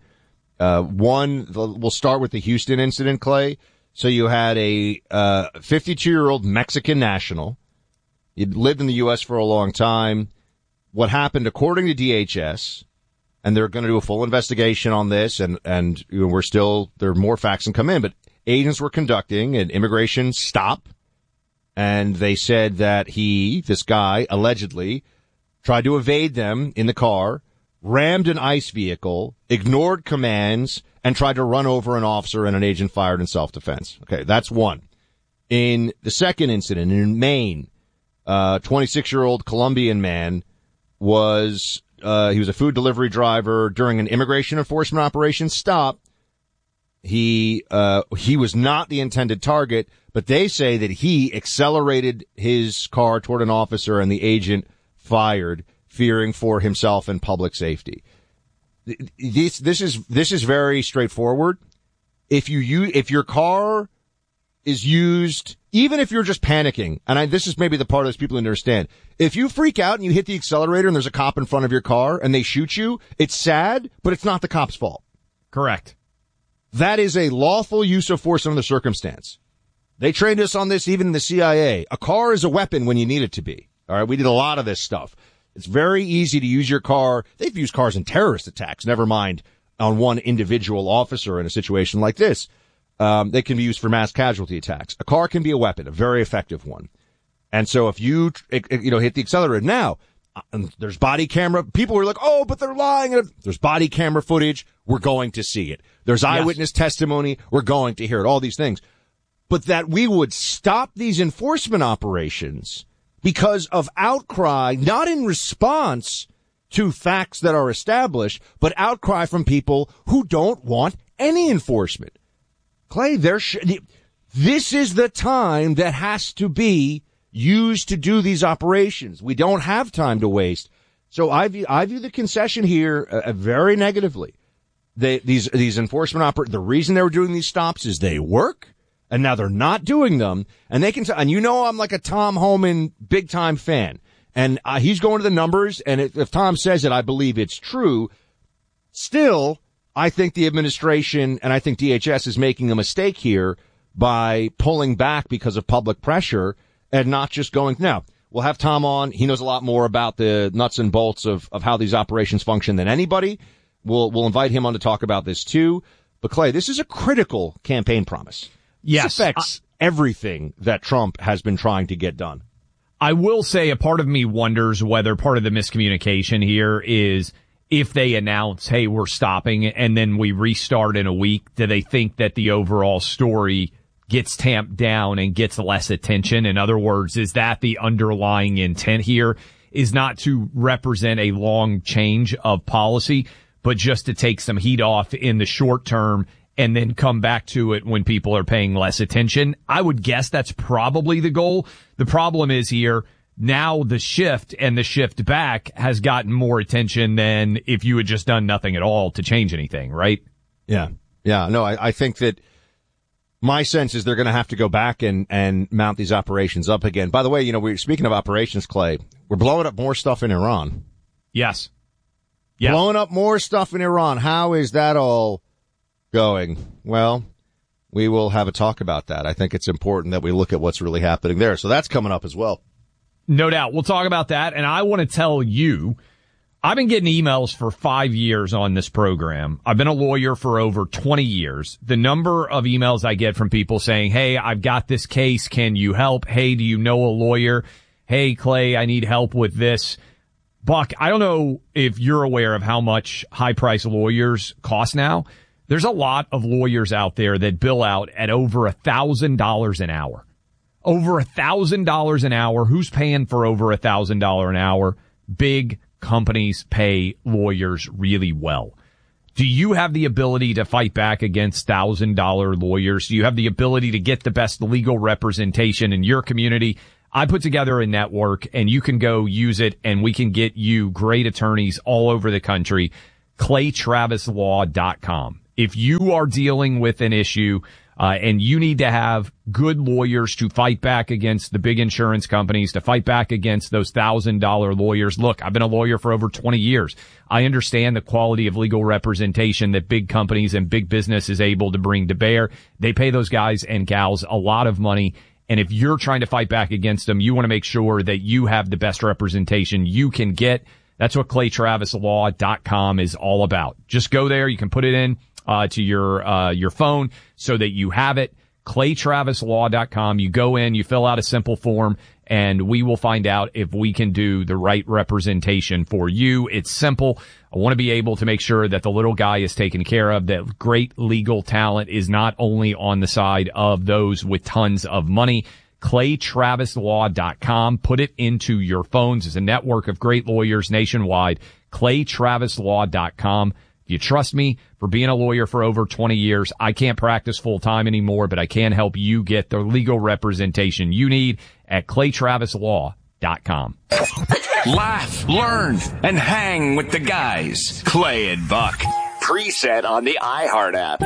We'll start with the Houston incident, Clay. So you had a 52-year-old Mexican national. He'd lived in the U.S. for a long time. What happened, according to DHS, and they're going to do a full investigation on this, and there are more facts that come in, but agents were conducting an immigration stop, and they said that this guy, allegedly tried to evade them in the car, rammed an ICE vehicle, ignored commands, and tried to run over an officer, and an agent fired in self-defense. Okay, that's one. In the second incident in Maine, 26-year-old Colombian man he was a food delivery driver during an immigration enforcement operation stop. He was not the intended target, but they say that he accelerated his car toward an officer and the agent fired, fearing for himself and public safety. This is very straightforward. If your car is used, even if you're just panicking, and this is maybe the part of this people understand, if you freak out and you hit the accelerator and there's a cop in front of your car and they shoot you, it's sad, but it's not the cop's fault. Correct. That is a lawful use of force under the circumstance. They trained us on this even in the CIA. A car is a weapon when you need it to be. All right, we did a lot of this stuff. It's very easy to use your car. They've used cars in terrorist attacks, never mind on one individual officer in a situation like this. They can be used for mass casualty attacks. A car can be a weapon, a very effective one. And so if you hit the accelerator now, there's body camera. People are like, oh, but they're lying. There's body camera footage. We're going to see it. There's eyewitness testimony. We're going to hear it. All these things. But that we would stop these enforcement operations because of outcry, not in response to facts that are established, but outcry from people who don't want any enforcement. Clay, this is the time that has to be used to do these operations. We don't have time to waste. So I view the concession here very negatively. These enforcement the reason they were doing these stops is they work, and now they're not doing them, and they can. And I'm like a Tom Homan big time fan, and he's going to the numbers. And if Tom says it, I believe it's true. Still, I think the administration and I think DHS is making a mistake here by pulling back because of public pressure and not just going. Now, we'll have Tom on. He knows a lot more about the nuts and bolts of how these operations function than anybody. We'll invite him on to talk about this too. But Clay, this is a critical campaign promise. Yes. This affects everything that Trump has been trying to get done. I will say a part of me wonders whether part of the miscommunication here is if they announce, hey, we're stopping, and then we restart in a week, do they think that the overall story gets tamped down and gets less attention? In other words, is that the underlying intent here, is not to represent a long change of policy, but just to take some heat off in the short term and then come back to it when people are paying less attention? I would guess that's probably the goal. The problem is here, now the shift and the shift back has gotten more attention than if you had just done nothing at all to change anything, right? Yeah. No, I think that my sense is they're going to have to go back and mount these operations up again. By the way, we're speaking of operations, Clay, we're blowing up more stuff in Iran. Yes. Blowing up more stuff in Iran. How is that all going? Well, we will have a talk about that. I think it's important that we look at what's really happening there. So that's coming up as well. No doubt. We'll talk about that. And I want to tell you, I've been getting emails for 5 years on this program. I've been a lawyer for over 20 years. The number of emails I get from people saying, hey, I've got this case. Can you help? Hey, do you know a lawyer? Hey, Clay, I need help with this. Buck, I don't know if you're aware of how much high-priced lawyers cost now. There's a lot of lawyers out there that bill out at over $1,000 an hour. Over $1,000 an hour. Who's paying for over $1,000 an hour? Big companies pay lawyers really well. Do you have the ability to fight back against $1,000 lawyers? Do you have the ability to get the best legal representation in your community? I put together a network, and you can go use it, and we can get you great attorneys all over the country. ClayTravisLaw.com. If you are dealing with an issue and you need to have good lawyers to fight back against the big insurance companies, to fight back against those $1,000 lawyers. Look, I've been a lawyer for over 20 years. I understand the quality of legal representation that big companies and big business is able to bring to bear. They pay those guys and gals a lot of money. And if you're trying to fight back against them, you want to make sure that you have the best representation you can get. That's what ClayTravisLaw.com is all about. Just go there. You can put it in to your phone so that you have it. ClayTravisLaw.com. You go in, you fill out a simple form, and we will find out if we can do the right representation for you. It's simple. I want to be able to make sure that the little guy is taken care of, that great legal talent is not only on the side of those with tons of money. ClayTravisLaw.com. Put it into your phones. It's a network of great lawyers nationwide. ClayTravisLaw.com. You trust me for being a lawyer for over 20 years. I can't practice full time anymore, but I can help you get the legal representation you need at ClayTravisLaw.com. Laugh, learn, and hang with the guys. Clay and Buck. Preset on the iHeart app.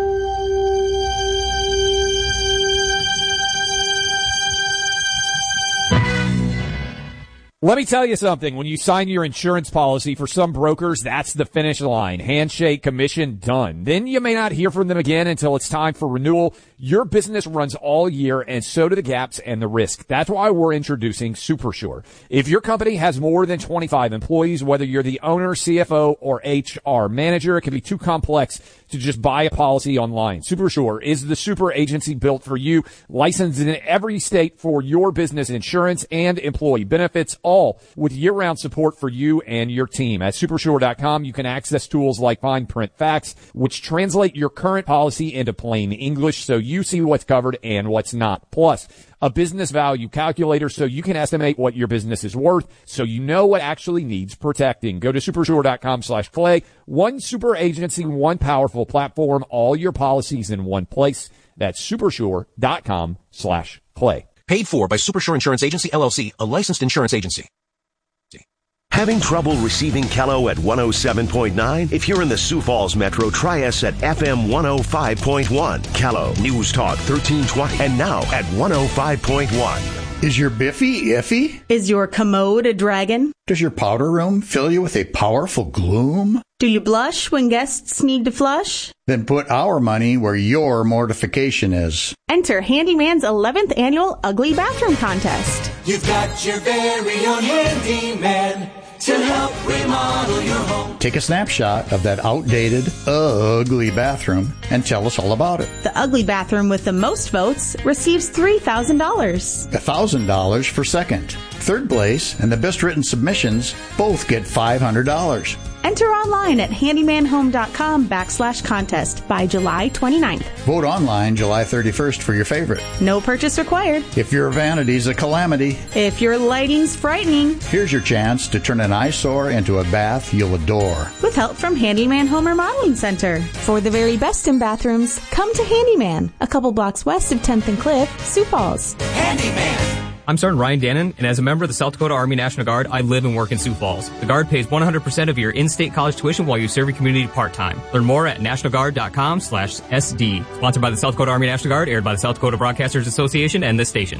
Let me tell you something. When you sign your insurance policy, for some brokers, that's the finish line. Handshake, commission, done. Then you may not hear from them again until it's time for renewal. Your business runs all year, and so do the gaps and the risk. That's why we're introducing SuperSure. If your company has more than 25 employees, whether you're the owner, CFO, or HR manager, it can be too complex to just buy a policy online. SuperSure is the super agency built for you, licensed in every state for your business insurance and employee benefits, all with year-round support for you and your team. At Supersure.com, you can access tools like Fine Print Facts, which translate your current policy into plain English so you see what's covered and what's not. Plus, a business value calculator so you can estimate what your business is worth so you know what actually needs protecting. Go to Supersure.com/Clay. One super agency, one powerful platform, all your policies in one place. That's Supersure.com/Clay. Paid for by Supersure Insurance Agency, LLC, a licensed insurance agency. Having trouble receiving Kello at 107.9? If you're in the Sioux Falls Metro, try us at FM 105.1. Kello, News Talk 1320, and now at 105.1. Is your Biffy iffy? Is your commode a dragon? Does your powder room fill you with a powerful gloom? Do you blush when guests need to flush? Then put our money where your mortification is. Enter Handyman's 11th annual Ugly Bathroom Contest. You've got your very own handyman to help remodel your home. Take a snapshot of that outdated, ugly bathroom and tell us all about it. The ugly bathroom with the most votes receives $3,000. $1,000 for second. Third place and the best written submissions both get $500. Enter online at handymanhome.com/contest by July 29th. Vote online July 31st for your favorite. No purchase required. If your vanity's a calamity. If your lighting's frightening. Here's your chance to turn an eyesore into a bath you'll adore. With help from Handyman Home Remodeling Center. For the very best in bathrooms, come to Handyman, a couple blocks west of 10th and Cliff, Sioux Falls. Handyman. I'm Sergeant Ryan Dannon, and as a member of the South Dakota Army National Guard, I live and work in Sioux Falls. The Guard pays 100% of your in-state college tuition while you serve your community part-time. Learn more at nationalguard.com/SD. Sponsored by the South Dakota Army National Guard, aired by the South Dakota Broadcasters Association and this station.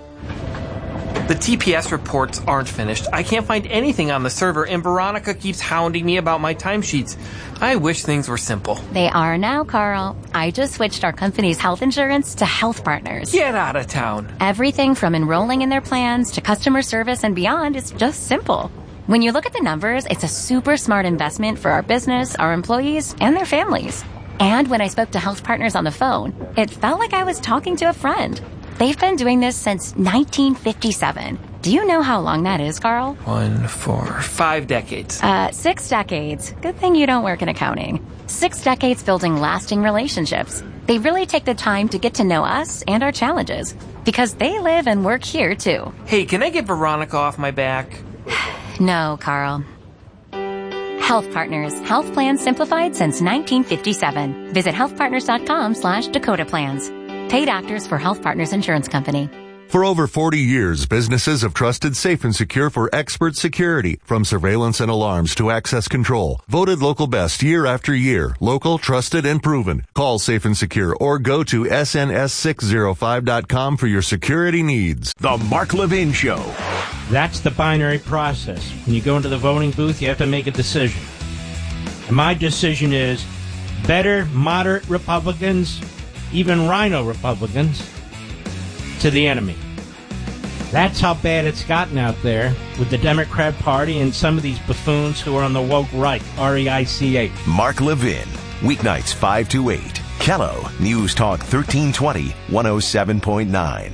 The TPS reports aren't finished. I can't find anything on the server, and Veronica keeps hounding me about my timesheets. I wish things were simple. They are now, Carl. I just switched our company's health insurance to Health Partners. Get out of town. Everything from enrolling in their plans to customer service and beyond is just simple. When you look at the numbers, it's a super smart investment for our business, our employees, and their families. And when I spoke to Health Partners on the phone, it felt like I was talking to a friend. They've been doing this since 1957. Do you know how long that is, Carl? 1, 4, 5 decades. 6 decades. Good thing you don't work in accounting. 6 decades building lasting relationships. They really take the time to get to know us and our challenges, because they live and work here, too. Hey, can I get Veronica off my back? No, Carl. Health Partners. Health plans simplified since 1957. Visit healthpartners.com/Dakota Plans. Paid actors for Health Partners Insurance Company. For over 40 years, businesses have trusted Safe and Secure for expert security, from surveillance and alarms to access control. Voted local best year after year. Local, trusted, and proven. Call Safe and Secure or go to sns605.com for your security needs. The Mark Levin Show. That's the binary process. When you go into the voting booth, you have to make a decision. And my decision is better moderate Republicans, even rhino Republicans, to the enemy. That's how bad it's gotten out there with the Democrat Party and some of these buffoons who are on the woke right, R-E-I-C-H. Mark Levin, weeknights 5 to 8. Kello, News Talk 1320, 107.9.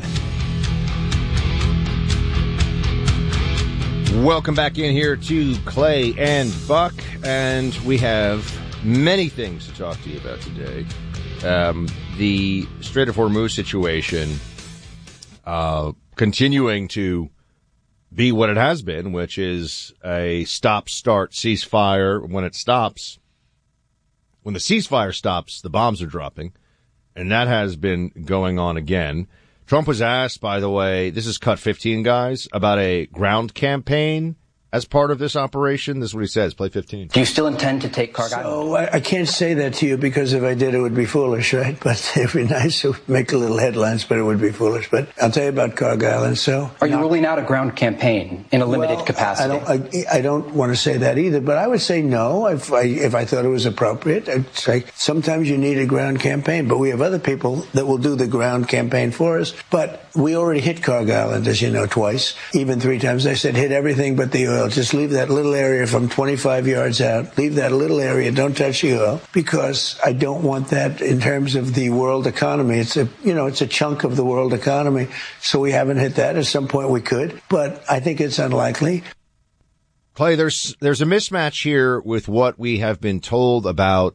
Welcome back in here to Clay and Buck, and we have many things to talk to you about today. The Strait of Hormuz situation continuing to be what it has been, which is a stop-start ceasefire. When it stops, when the ceasefire stops, the bombs are dropping, and that has been going on again. Trump was asked, by the way, this is Cut 15, guys, about a ground campaign as part of this operation. This is what he says. Play 15. Do you still intend to take Cargyle? So I can't say that to you, because if I did, it would be foolish, right? But it'd be nice to make a little headlines, but it would be foolish. But I'll tell you about Cargyle. And so, are you ruling out a ground campaign in a limited capacity? I don't want to say that either, but I would say no if I thought it was appropriate. I'd say sometimes you need a ground campaign, but we have other people that will do the ground campaign for us. But we already hit Cargyle, and as you know, twice, even 3 times. I said hit everything but the oil. Just leave that little area from 25 yards out. Leave that little area. Don't touch the oil, because I don't want that in terms of the world economy. It's a chunk of the world economy. So we haven't hit that. At some point we could, but I think it's unlikely. Clay, there's a mismatch here with what we have been told about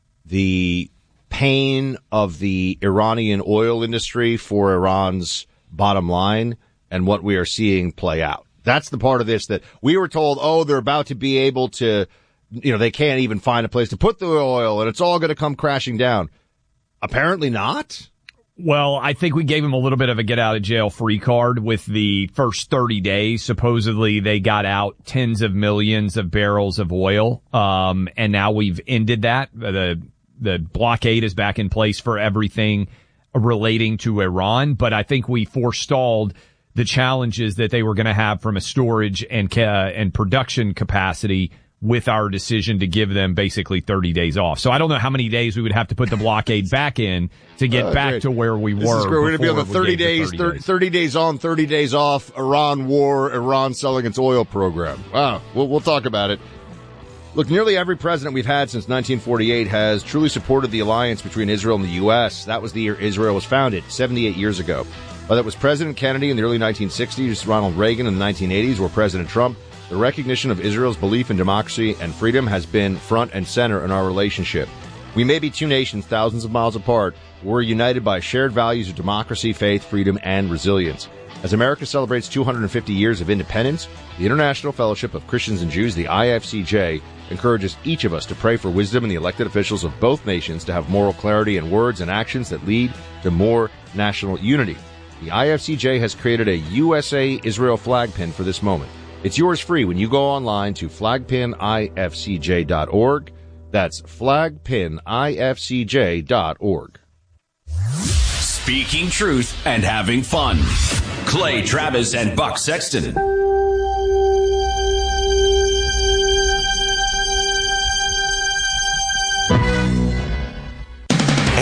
the pain of the Iranian oil industry for Iran's bottom line and what we are seeing play out. That's the part of this that we were told, they're about to be able to, they can't even find a place to put the oil and it's all going to come crashing down. Apparently not. Well, I think we gave him a little bit of a get out of jail free card with the first 30 days. Supposedly they got out tens of millions of barrels of oil. And now we've ended that. The blockade is back in place for everything relating to Iran. But I think we forestalled the challenges that they were going to have from a storage and production capacity with our decision to give them basically 30 days off. So I don't know how many days we would have to put the blockade back in to get back to where we were. We're going to be on the 30 days, 30 days on, 30 days off, Iran war, Iran selling its oil program. Wow. We'll talk about it. Look, nearly every president we've had since 1948 has truly supported the alliance between Israel and the U.S. That was the year Israel was founded, 78 years ago. Whether it was President Kennedy in the early 1960s, Ronald Reagan in the 1980s, or President Trump, the recognition of Israel's belief in democracy and freedom has been front and center in our relationship. We may be two nations thousands of miles apart, but we're united by shared values of democracy, faith, freedom, and resilience. As America celebrates 250 years of independence, the International Fellowship of Christians and Jews, the IFCJ, encourages each of us to pray for wisdom in the elected officials of both nations to have moral clarity in words and actions that lead to more national unity. The IFCJ has created a USA-Israel flag pin for this moment. It's yours free when you go online to flagpinifcj.org. That's flagpinifcj.org. Speaking truth and having fun. Clay Travis and Buck Sexton.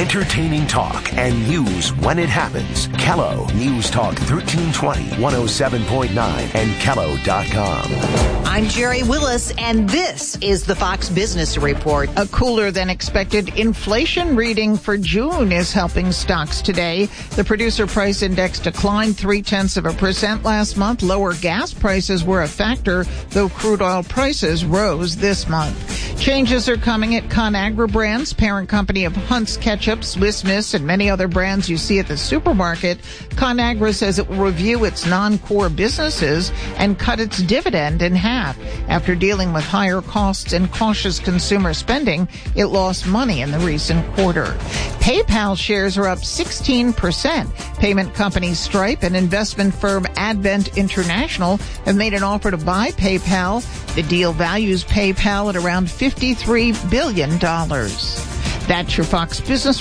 Entertaining talk and news when it happens. Kello News Talk 1320, 107.9 and Kello.com. I'm Jerry Willis, and this is the Fox Business Report. A cooler than expected inflation reading for June is helping stocks today. The producer price index declined 0.3% last month. Lower gas prices were a factor, though crude oil prices rose this month. Changes are coming at ConAgra Brands, parent company of Hunt's Ketchup, Swiss Miss, and many other brands you see at the supermarket. ConAgra says it will review its non-core businesses and cut its dividend in half. After dealing with higher costs and cautious consumer spending, it lost money in the recent quarter. PayPal shares are up 16%. Payment company Stripe and investment firm Advent International have made an offer to buy PayPal. The deal values PayPal at around $53 billion. That's your Fox Business